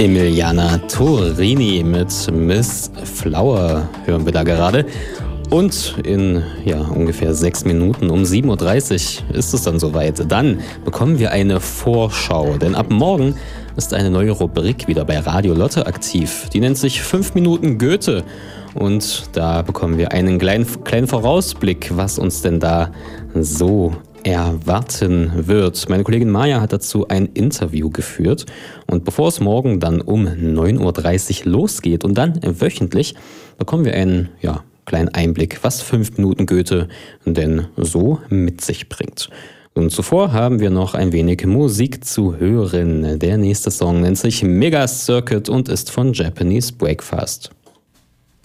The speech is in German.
Emiliana Torini mit Miss Flower hören wir da gerade. Und in ungefähr 6 Minuten um 7.30 Uhr ist es dann soweit. Dann bekommen wir eine Vorschau, denn ab morgen ist eine neue Rubrik wieder bei Radio Lotte aktiv. Die nennt sich 5 Minuten Goethe. Und da bekommen wir einen kleinen Vorausblick, was uns denn da so erwarten wird. Meine Kollegin Maja hat dazu ein Interview geführt. Und bevor es morgen dann um 9.30 Uhr losgeht und dann wöchentlich, bekommen wir einen kleinen Einblick, was 5 Minuten Goethe denn so mit sich bringt. Und zuvor haben wir noch ein wenig Musik zu hören. Der nächste Song nennt sich Mega Circuit und ist von Japanese Breakfast.